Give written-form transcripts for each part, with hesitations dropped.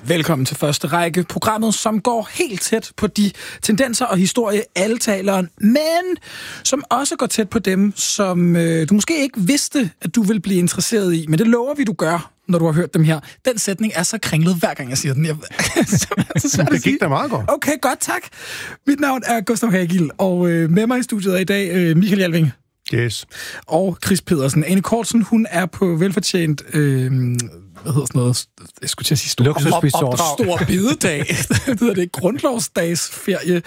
Velkommen til Første Række, programmet, som går helt tæt på de tendenser og historie, alle taler om, men som også går tæt på dem, som du måske ikke vidste, at du ville blive interesseret i. Men det lover vi, du gør, når du har hørt dem her. Den sætning er så kringlet, hver gang jeg siger den. Det gik da meget godt. Okay, godt, tak. Mit navn er Gustav Hagil, og med mig i studiet er i dag Michael Hjalving. Yes. Og Chris Pedersen. Ane Kortsen, hun er på velfortjent... hvad hedder sådan noget? Jeg skulle til at sige stor bededag. Det hedder det ikke. Grundlovsdagsferie.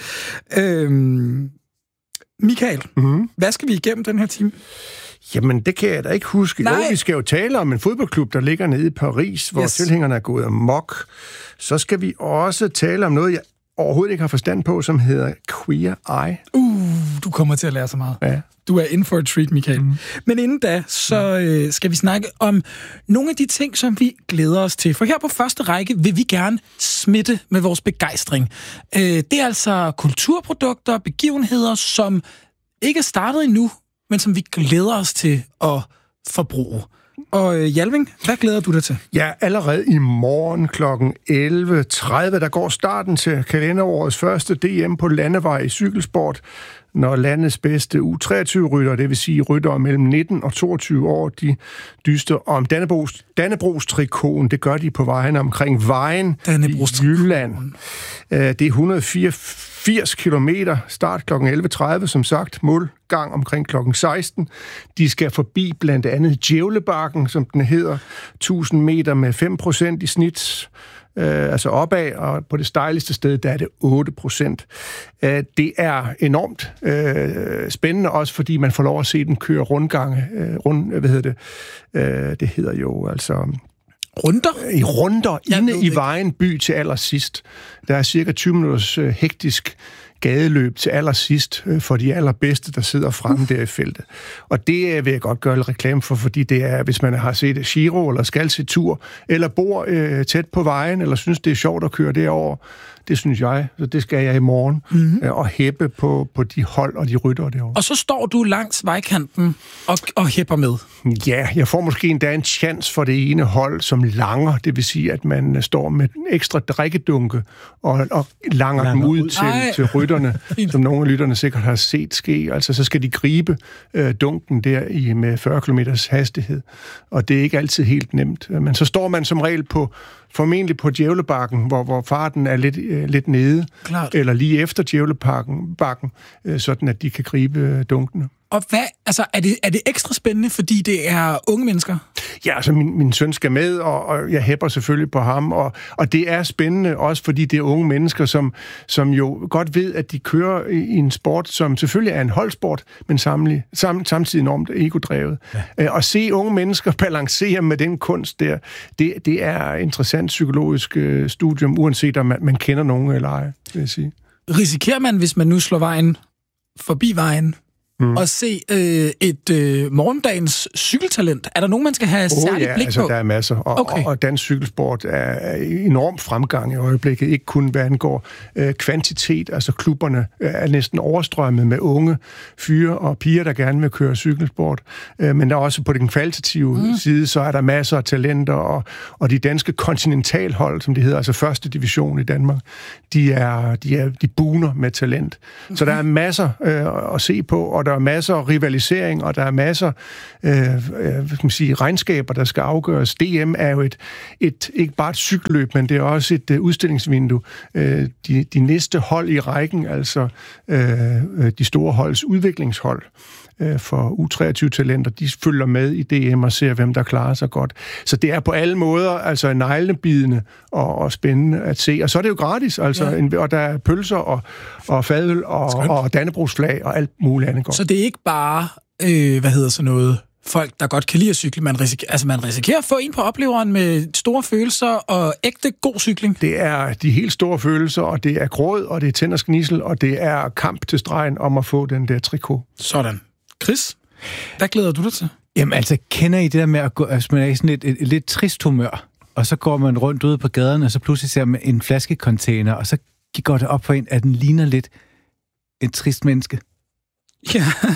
Michael, hvad skal vi igennem den her time? Jamen, det kan jeg da ikke huske. Jo, vi skal jo tale om en fodboldklub, der ligger nede i Paris, hvor tilhængerne er gået amok. Så skal vi også tale om noget, jeg overhovedet ikke har forstand på, som hedder Queer Eye. Du kommer til at lære så meget. Ja. Du er in for a treat, Michael. Men inden da, så skal vi snakke om nogle af de ting, som vi glæder os til. For her på Første Række vil vi gerne smitte med vores begejstring. Det er altså kulturprodukter, begivenheder, som ikke er startet endnu, men som vi glæder os til at forbruge. Og Hjalving, hvad glæder du dig til? Ja, allerede i morgen kl. 11.30, der går starten til kalenderårets første DM på landevej i cykelsport, når landets bedste U23-rytter, det vil sige ryttere mellem 19 og 22 år, de dyster om Dannebrogs-trikoten. Det gør de på vejen omkring Vejen i Jylland. Det er 184 kilometer, start kl. 11.30, som sagt, målgang omkring kl. 16. De skal forbi blandt andet Djævlebakken, som den hedder, 1000 meter med 5% i snit, altså opad, og på det stejligste sted, der er det 8%. Det er enormt spændende også, fordi man får lov at se den køre rundgange. Det hedder jo altså... Runder inde i Vejen by til allersidst. Der er cirka 20 minutters hektisk gadeløb til allersidst for de allerbedste, der sidder fremme der i feltet. Og det vil jeg godt gøre lidt reklame for, fordi det er, hvis man har set Giro, eller skal se tur, eller bor tæt på vejen, eller synes, det er sjovt at køre derover. Det synes jeg, så det skal jeg i morgen, og hæppe på de hold og de ryttere derovre. Og så står du langs vejkanten og hæpper med. Ja, jeg får måske endda en chance for det ene hold som langer, det vil sige, at man står med en ekstra drikkedunke og langer dem ud til rytterne, som nogle af lytterne sikkert har set ske. Altså, så skal de gribe dunken der med 40 km hastighed, og det er ikke altid helt nemt. Men så står man som regel formentlig på Djævlebakken, hvor farten er lidt nede, klart, eller lige efter Djævlebakken, sådan at de kan gribe dunkene. Og hvad, altså, er det ekstra spændende, fordi det er unge mennesker? Ja, altså min søn skal med, og jeg hæpper selvfølgelig på ham, og det er spændende også, fordi det er unge mennesker, som jo godt ved, at de kører i en sport, som selvfølgelig er en holdsport, men samtidig enormt egodrevet. Ja. Og se unge mennesker balancere med den kunst der, det er interessant psykologisk studium, uanset om man kender nogen eller ej, vil jeg sige. Risikerer man, hvis man nu slår vejen forbi vejen, og se et morgendagens cykeltalent? Er der nogen, man skal have særligt blik på? Der er masser. Og dansk cykelsport er enormt fremgang i øjeblikket. Ikke kun hvad angår kvantitet. Altså klubberne er næsten overstrømmet med unge fyre og piger, der gerne vil køre cykelsport. Men der er også på den kvalitative side, så er der masser af talenter. Og de danske kontinentalhold, som det hedder, altså første division i Danmark, de buner med talent. Så der er masser at se på, og der er masser af rivalisering, og der er masser regnskaber, der skal afgøres. DM er jo ikke bare et cykelløb, men det er også et udstillingsvindue. De næste hold i rækken, altså de store holds udviklingshold for U23-talenter, de følger med i DM og ser, hvem der klarer sig godt. Så det er på alle måder altså neglebidende og spændende at se. Og så er det jo gratis, altså, og der er pølser og fadøl og dannebrogsflag og alt muligt andet godt. Så det er ikke bare, folk, der godt kan lide at cykle. Man risikerer at få en på opleveren med store følelser og ægte god cykling. Det er de helt store følelser, og det er gråd, og det er tænd og sknisel, og det er kamp til stregen om at få den der trikot. Sådan. Chris, hvad glæder du dig til? Jamen altså, kender I det der med at gå, altså, man er i sådan et lidt trist humør, og så går man rundt ude på gaden, og så pludselig ser man en flaskecontainer, og så går det op for en, at den ligner lidt et trist menneske? Ja.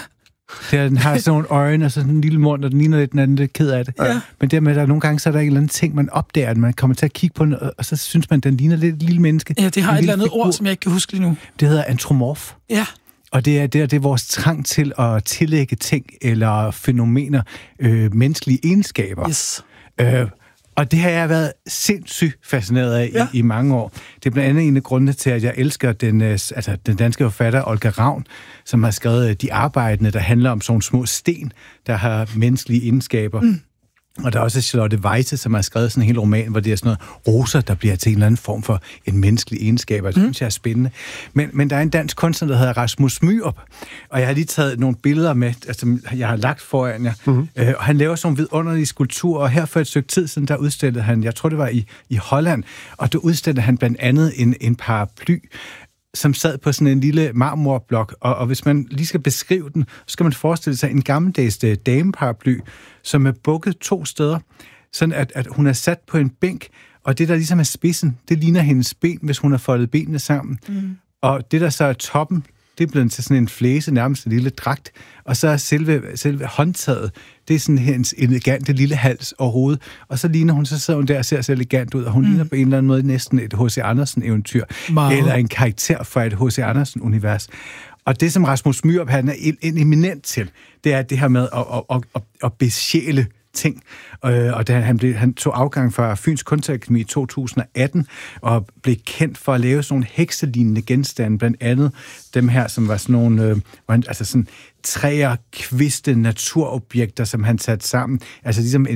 Den har sådan nogle øjne og sådan en lille mund, og den ligner lidt, den anden lidt ked af det. Ja. Men dermed, der nogle gange, så er der en eller anden ting, man opdager, at man kommer til at kigge på den, og så synes man, den ligner lidt et lille menneske. Ja, det har et eller andet ord, som jeg ikke kan huske lige nu. Det hedder antropomorf. Ja. Og det er vores trang til at tillægge ting eller fænomener menneskelige egenskaber. Yes. Og det har jeg været sindssygt fascineret af i mange år. Det er blandt andet en af grundene til, at jeg elsker den danske forfatter Olga Ravn, som har skrevet De Arbejdende, der handler om sådan små sten, der har menneskelige egenskaber. Og der er også Charlotte Weisse, som har skrevet sådan en hel roman, hvor det er sådan noget roser, der bliver til en eller anden form for en menneskelig egenskab, og det synes jeg er spændende. Men der er en dansk kunstner, der hedder Rasmus Myrup, og jeg har lige taget nogle billeder med, altså jeg har lagt foran jer, og han laver sådan nogle vidunderlige skulpturer, og her for et stykke tid siden, der udstillede han, jeg tror det var i Holland, og der udstillede han blandt andet en paraply, som sad på sådan en lille marmorblok, og hvis man lige skal beskrive den, så skal man forestille sig en gammeldags dameparaply, som er bukket 2 steder, sådan at hun er sat på en bænk, og det, der ligesom er spidsen, det ligner hendes ben, hvis hun har foldet benene sammen. Og det, der så er toppen, det er blevet til sådan en flæse, nærmest en lille dragt, og så er selve håndtaget, det er sådan hendes elegante lille hals og hoved, og så ligner hun, så sidder hun der og ser så elegant ud, og hun ligner på en eller anden måde næsten et H.C. Andersen-eventyr, eller en karakter fra et H.C. Andersen-univers. Og det, som Rasmus Myrup, han er en eminent til, det er det her med at besjæle ting. Og da han tog afgang fra Fyns Kunstakademi i 2018, og blev kendt for at lave sådan nogle hekselignende genstande, blandt andet dem her, som var sådan nogle, altså sådan træer, kviste, naturobjekter, som han satte sammen. Altså ligesom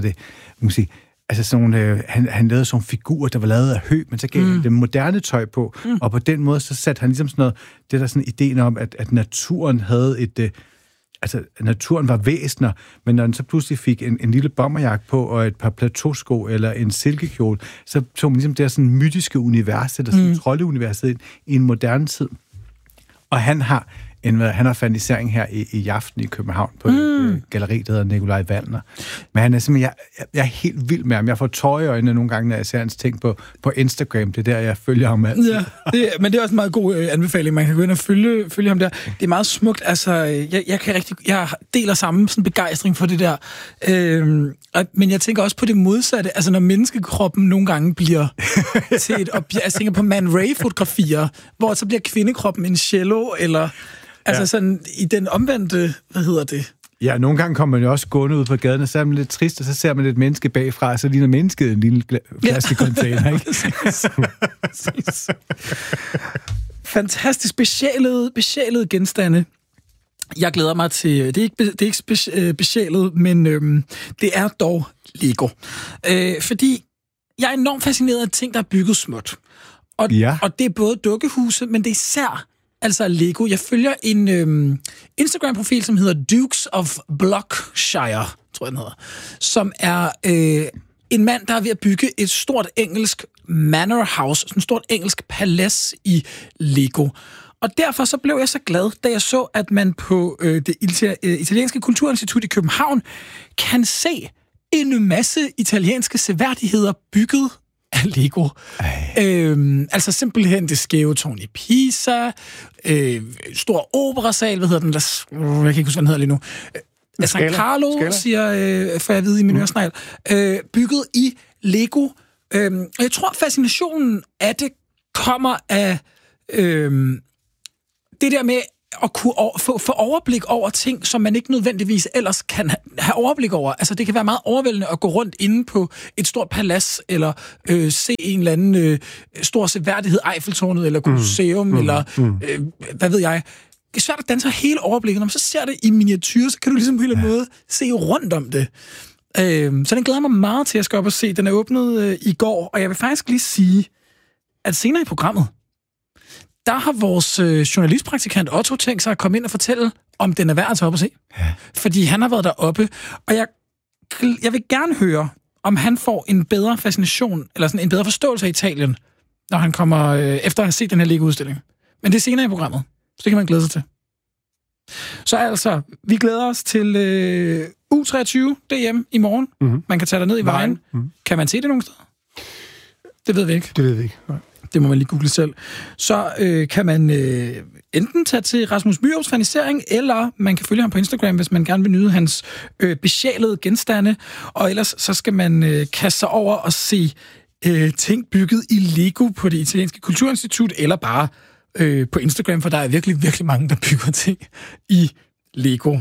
altså sådan nogle, han lavede sådan figurer, der var lavet af hø, men så gav han det moderne tøj på, og på den måde, så satte han ligesom sådan noget, det der sådan ideen om, at naturen havde naturen var væsener, men når den så pludselig fik en lille bomberjakke på, og et par plateausko, eller en silkekjole, så tog man ligesom det sådan mytiske univers, eller sådan troldeuniverset i en moderne tid. Og han har fanisering her i aften i København på et galleri, der hedder Nikolaj Wallner. Men han er simpelthen, jeg er helt vild med ham. Jeg får tårer i øjnene nogle gange, når jeg ser hans ting på Instagram. Det er der, jeg følger ham altid. Ja, men det er også en meget god anbefaling. Man kan gå ind og følge ham der. Det er meget smukt. Altså, jeg deler samme sådan begejstring for det der. Men jeg tænker også på det modsatte. Altså, når menneskekroppen nogle gange bliver til et objekt. Jeg tænker på Man Ray-fotografier, hvor så bliver kvindekroppen en cello, eller altså sådan i den omvendte, hvad hedder det? Ja, nogle gange kommer man jo også gående ud på gaden, og så er man lidt trist, og så ser man et menneske bagfra, og så ligner mennesket en lille flaskecontainer, ikke? Fantastisk besjælede genstande. Jeg glæder mig til, det er ikke besjælet, men det er dog Lego. Fordi jeg er enormt fascineret af ting, der er bygget småt. Og det er både dukkehuse, men det er især altså Lego. Jeg følger en Instagram-profil, som hedder Dukes of Blockshire, tror jeg den hedder, som er en mand, der er ved at bygge et stort engelsk manor house, sådan et stort engelsk palads i Lego. Og derfor så blev jeg så glad, da jeg så, at man på det italienske kulturinstitut i København kan se en masse italienske seværdigheder bygget af Lego. Altså simpelthen det skæve tårn i Pisa, stor operasal, hvad hedder den der, jeg kan ikke huske, hvad den hedder lige nu. San Carlo, siger, for jeg ved i min øresnegl, bygget i Lego. Og jeg tror, fascinationen af det kommer af det der med at kunne få overblik over ting, som man ikke nødvendigvis ellers kan have overblik over. Altså, det kan være meget overvældende at gå rundt inde på et stort palads, eller se en eller anden stor seværdighed, Eiffeltårnet, eller Colosseum, eller hvad ved jeg. Det er svært at danse hele overblikket. Når man så ser det i miniatyr, så kan du ligesom på en eller anden måde se rundt om det. Så den glæder mig meget til, at jeg skal op og se. Den er åbnet i går, og jeg vil faktisk lige sige, at senere i programmet, der har vores journalistpraktikant Otto tænkt sig at komme ind og fortælle, om den er værd at tage op og se. Ja. Fordi han har været deroppe, og jeg vil gerne høre, om han får en bedre fascination, eller sådan en bedre forståelse af Italien, når han kommer efter at have set den her Lego-udstilling. Men det er senere i programmet, så det kan man glæde sig til. Så altså, vi glæder os til U23 DM i morgen. Mm-hmm. Man kan tage ned i vejen. Mm-hmm. Kan man se det nogen steder? Det ved vi ikke. Det ved vi ikke, nej. det må man lige google selv, så kan man enten tage til Rasmus Myhrups fernisering, eller man kan følge ham på Instagram, hvis man gerne vil nyde hans besjælede genstande, og ellers så skal man kaste sig over og se ting bygget i Lego på det italienske kulturinstitut, eller bare på Instagram, for der er virkelig, virkelig mange, der bygger ting i Lego.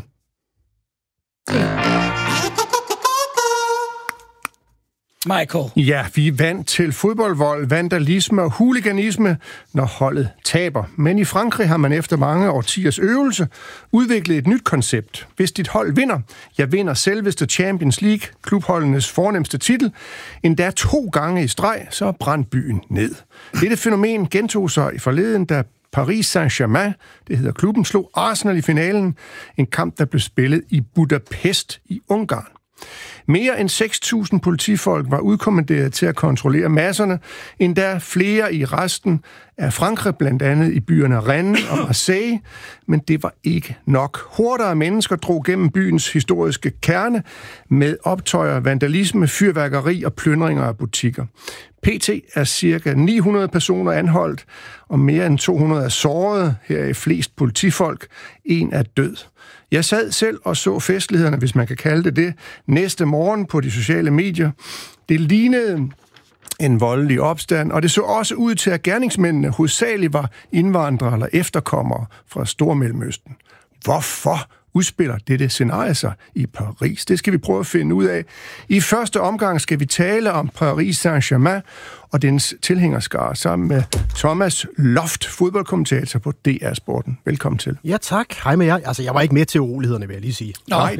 Michael. Ja, vi er vant til fodboldvold, vandalisme og huliganisme, når holdet taber. Men i Frankrig har man efter mange årtiers øvelse udviklet et nyt koncept. Hvis dit hold vinder, vinder selveste Champions League, klubholdenes fornemste titel, endda 2 gange i streg, så brændte byen ned. Dette fænomen gentog sig i forleden, da Paris Saint-Germain, det hedder klubben, slog Arsenal i finalen. En kamp, der blev spillet i Budapest i Ungarn. Mere end 6.000 politifolk var udkommanderet til at kontrollere masserne, endda flere i resten af Frankrig, blandt andet i byerne Rennes og Marseille, men det var ikke nok. Horder af mennesker drog gennem byens historiske kerne med optøjer, vandalisme, fyrværkeri og plyndringer af butikker. PT er ca. 900 personer anholdt, og mere end 200 er såret. Her er flest politifolk. En er død. Jeg sad selv og så festlighederne, hvis man kan kalde det, næste morgen på de sociale medier. Det lignede en voldelig opstand, og det så også ud til, at gerningsmændene hovedsageligt var indvandrere eller efterkommere fra Stormellemøsten. Hvorfor udspiller dette scenarie sig i Paris? Det skal vi prøve at finde ud af. I første omgang skal vi tale om Paris Saint-Germain og dens tilhængerskare sammen med Thomas Loft, fodboldkommentator på DR Sporten. Velkommen til. Ja, tak. Hej med jer. Altså, jeg var ikke med til urolighederne, vil jeg lige sige. Nej,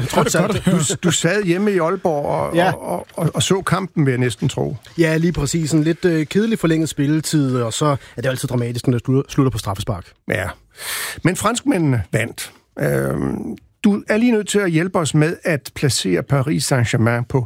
du sad hjemme i Aalborg og så kampen, vil jeg næsten tro. Ja, lige præcis. En lidt kedelig forlænget spilletid, og så er det altid dramatisk, når det slutter på straffespark. Ja, men franskmændene vandt. Du er lige nødt til at hjælpe os med at placere Paris Saint-Germain på,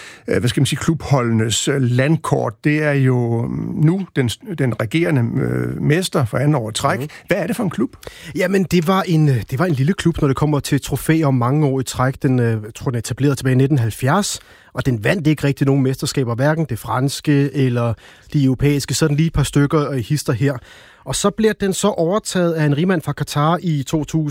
klubholdenes landkort. Det er jo nu den regerende mester for andet år træk. Hvad er det for en klub? Jamen, det var en lille klub, når det kommer til trofæer om mange år i træk. Den er etableret tilbage i 1970, og den vandt ikke rigtig nogen mesterskaber, hverken det franske eller de europæiske, sådan lige et par stykker og hister her. Og så bliver den så overtaget af en rigmand fra Katar i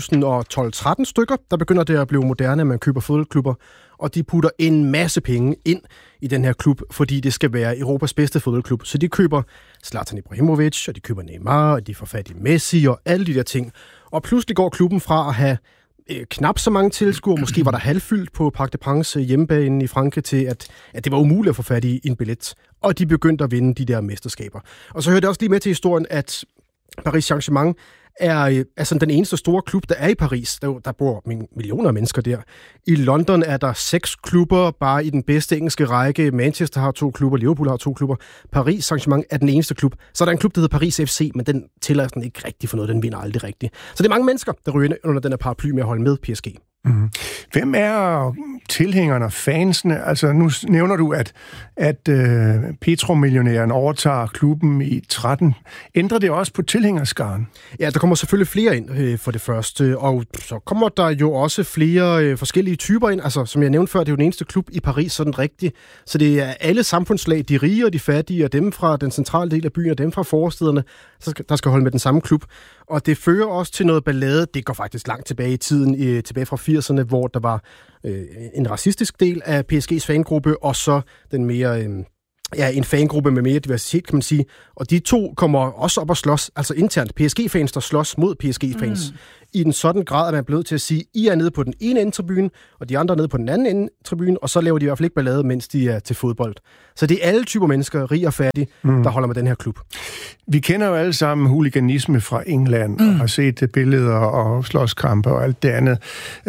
2012-13 stykker. Der begynder det at blive moderne, at man køber fodboldklubber, og de putter en masse penge ind i den her klub, fordi det skal være Europas bedste fodboldklub. Så de køber Zlatan Ibrahimovic, og de køber Neymar, og de får fat i Messi og alle de der ting. Og pludselig går klubben fra at have knap så mange tilskuere, måske var der halvfyldt på Parc des Princes hjemmebane i Frankrig, til at det var umuligt at få fat i en billet. Og de begyndte at vinde de der mesterskaber. Og så hører det også lige med til historien, at Paris Saint-Germain er sådan den eneste store klub, der er i Paris. Der bor millioner af mennesker der. I London er der 6 klubber, bare i den bedste engelske række. Manchester har 2 klubber, Liverpool har 2 klubber. Paris Saint-Germain er den eneste klub. Så er der en klub, der hedder Paris FC, men den tæller sådan ikke rigtig for noget. Den vinder aldrig rigtigt. Så det er mange mennesker, der ryger under den her paraply med at holde med PSG. Mm. Hvem er tilhængerne og fansene? Altså, nu nævner du, at petromillionæren overtager klubben i 13. Ændrer det også på tilhængerskaren? Ja, der kommer selvfølgelig flere ind for det første, og så kommer der jo også flere forskellige typer ind. Altså, som jeg nævnte før, det er jo den eneste klub i Paris, sådan rigtigt. Så det er alle samfundslag, de rige og de fattige, og dem fra den centrale del af byen, og dem fra forstederne, der skal holde med den samme klub. Og det fører også til noget ballade. Det går faktisk langt tilbage i tiden, tilbage fra 80'erne, hvor der var en racistisk del af PSG's fangruppe, og så den mere en fangruppe med mere diversitet, kan man sige. Og de to kommer også op og slås, altså internt PSG-fans, der slås mod PSG-fans. I en sådan grad, at man er blevet til at sige, I er nede på den ene ende tribune, og de andre er nede på den anden ende tribune, og så laver de i hvert fald ikke ballade, mens de er til fodbold. Så det er alle typer mennesker, rig og fattige, der holder med den her klub. Vi kender jo alle sammen huliganisme fra England, og har set billeder og slåskampe og alt det andet.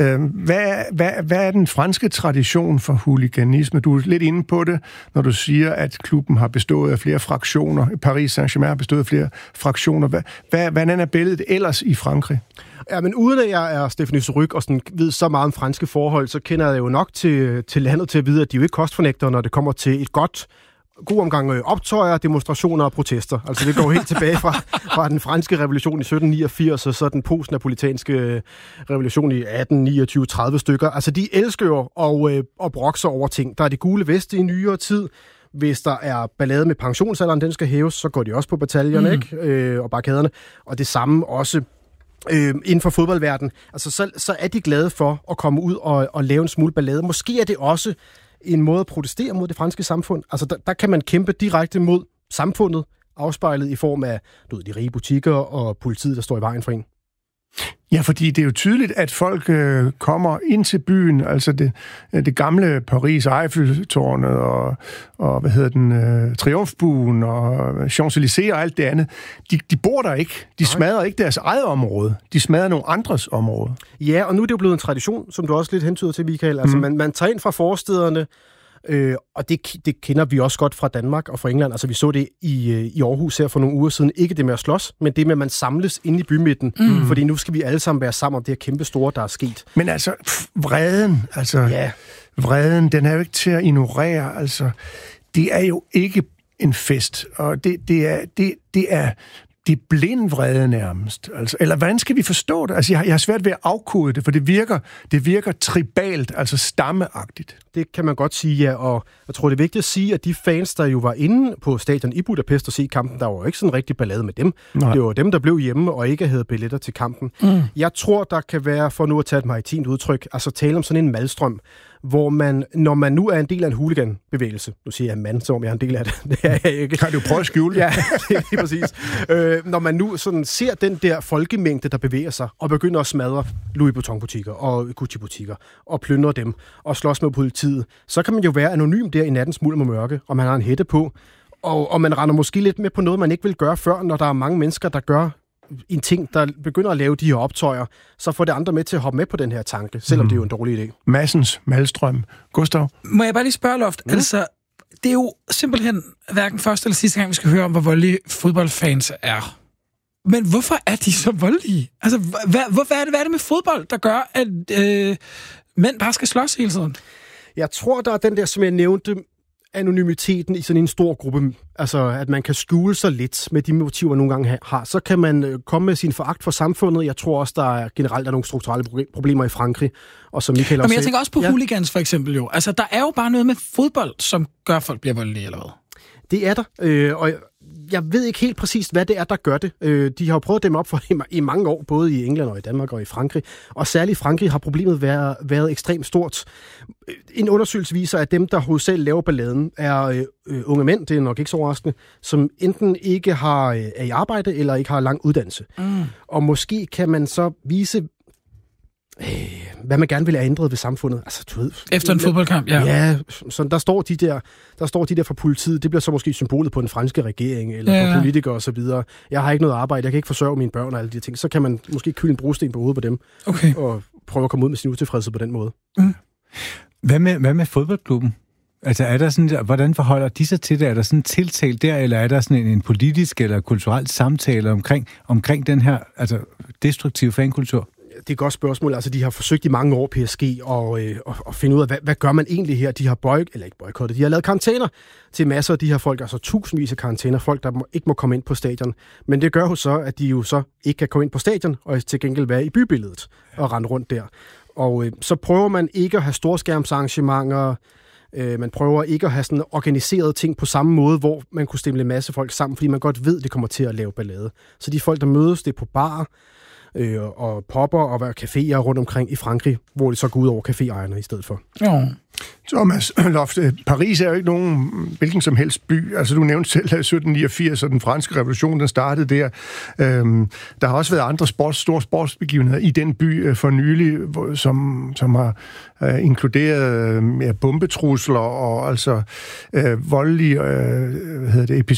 Hvad er den franske tradition for huliganisme? Du er lidt inde på det, når du siger, at klubben har bestået af flere fraktioner. Paris Saint-Germain har bestået af flere fraktioner. Hvordan er billedet ellers i Frankrig? Ja, men uden at jeg er Stéphanie Surrugue og sådan ved så meget om franske forhold, så kender jeg jo nok til landet til at vide, at de jo ikke kostfornægter, når det kommer til et god omgang optøjer, demonstrationer og protester. Altså det går helt tilbage fra den franske revolution i 1789 og så den postnapolitanske revolution i 1829-30 stykker. Altså de elsker jo at brokke sig over ting. Der er det gule veste i nyere tid, Hvis der er ballade med pensionsalderen, den skal hæves, så går de også på bataljerne, ikke? Og barrikaderne. Og det samme også inden for fodboldverdenen. Altså, så er de glade for at komme ud og lave en smule ballade. Måske er det også en måde at protestere mod det franske samfund. Altså, der kan man kæmpe direkte mod samfundet, afspejlet i form af de rige butikker og politiet, der står i vejen for en. Ja, fordi det er jo tydeligt, at folk kommer ind til byen, altså det gamle Paris, Eiffeltårnet og Triumfbuen og Champs-Élysées og alt det andet. De bor der ikke. De smadrer ikke deres eget område. De smadrer nogle andres område. Ja, og nu er det jo blevet en tradition, som du også lidt hentyder til, Michael. Altså, man tager ind fra forstederne, og det kender vi også godt fra Danmark og fra England. Altså, vi så det i Aarhus her for nogle uger siden. Ikke det med at slås, men det med, at man samles inde i bymidten. Fordi nu skal vi alle sammen være sammen om det her kæmpe store, der er sket. Men altså, vreden, den er jo ikke til at ignorere. Altså, det er jo ikke en fest, og det er blind vrede nærmest. Altså, eller hvordan skal vi forstå det? Altså, jeg har svært ved at afkode det, for det virker tribalt, altså stammeagtigt. Det kan man godt sige, ja, og jeg tror, det er vigtigt at sige, at de fans, der jo var inde på stadion i Budapest og se kampen, der var jo ikke sådan rigtig ballade med dem. Nej. Det var dem, der blev hjemme og ikke havde billetter til kampen. Jeg tror, der kan være, for nu at tage et maritimt udtryk, altså tale om sådan en malstrøm, hvor man, når man nu er en del af en hooliganbevægelse, nu siger jeg mand, som om jeg er en del af det, det er jeg ikke. Kan du prøve at skjule det? Ja, det er præcis. Når man nu sådan ser den der folkemængde, der bevæger sig, og begynder at smadre Louis Vuitton-butikker og Gucci-butikker, og plyndre dem, og slås med politiet, så kan man jo være anonym der i nattens mulm og mørke, og man har en hætte på, og man render måske lidt med på noget, man ikke vil gøre før, når der er mange mennesker, der gør en ting, der begynder at lave de her optøjer, så får det andre med til at hoppe med på den her tanke, selvom det er jo en dårlig idé. Madsens Malstrøm. Gustav? Må jeg bare lige spørge, Loft? Altså, det er jo simpelthen hverken første eller sidste gang, vi skal høre om, hvor voldelige fodboldfans er. Men hvorfor er de så voldelige? Altså, hvad er det med fodbold, der gør, at mænd bare skal slås hele tiden? Jeg tror, der er den der, som jeg nævnte, anonymiteten i sådan en stor gruppe, altså at man kan skjule sig lidt med de motiver, man nogle gange har, så kan man komme med sin foragt for samfundet. Jeg tror også, der er generelt nogle strukturelle problemer i Frankrig, og som Michael også jeg tænker også på hooligans for eksempel jo. Altså, der er jo bare noget med fodbold, som gør, at folk bliver voldelige, eller hvad? Det er der, og jeg ved ikke helt præcist, hvad det er, der gør det. De har jo prøvet dem op for i mange år, både i England og i Danmark og i Frankrig. Og særligt i Frankrig har problemet været ekstremt stort. En undersøgelse viser, at dem, der hovedsageligt laver balladen, er unge mænd, det er nok ikke så overraskende, som enten ikke er i arbejde eller ikke har lang uddannelse. Og måske kan man så vise, hvad man gerne vil have ændret ved samfundet. Altså, du ved, efter en fodboldkamp, ja. Ja, så der står de der fra politiet, det bliver så måske symbolet på den franske regering, eller på politikere og så videre. Jeg har ikke noget arbejde, jeg kan ikke forsørge mine børn og alle de ting. Så kan man måske kylde en brosten på hovedet på dem, og prøve at komme ud med sin utilfredshed på den måde. Hvad med fodboldklubben? Altså, er der sådan, hvordan forholder de sig til det? Er der sådan en tiltale der, eller er der sådan en politisk eller kulturel samtale omkring den her destruktive fankultur? Det er et godt spørgsmål. Altså, de har forsøgt i mange år, PSG, at finde ud af, hvad gør man egentlig her? De har boykottet. De har lavet karantæner til masser af de her folk, altså tusindvis af karantæner, folk, der ikke må komme ind på stadion. Men det gør jo så, at de jo så ikke kan komme ind på stadion, og til gengæld være i bybilledet og rende rundt der. Og så prøver man ikke at have storskærmsarrangementer, man prøver ikke at have sådan organiseret ting på samme måde, hvor man kunne stemle en masse folk sammen, fordi man godt ved, at det kommer til at lave ballade. Så de folk, der mødes, det er på barer, og popper og caféer rundt omkring i Frankrig, hvor det så går ud over caféejerne i stedet for. Ja. Thomas Loft, Paris er jo ikke nogen hvilken som helst by. Altså, du nævnte selv 1789, og den franske revolution, den startede der. Der har også været andre store sportsbegivenheder i den by for nylig, som har inkluderet bombetrusler og altså voldelige episoder